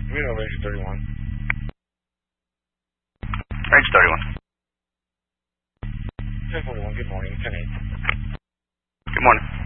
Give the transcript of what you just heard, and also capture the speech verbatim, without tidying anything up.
We know Range thirty-one. Range thirty-one. ten forty-one, good morning, ten eight. Good morning.